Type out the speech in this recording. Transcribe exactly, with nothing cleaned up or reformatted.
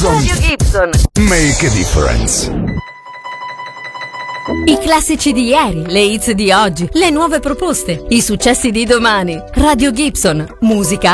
Gibson. Radio Gibson. Make a difference. I classici di ieri, le hits di oggi, le nuove proposte, i successi di domani. Radio Gibson, musica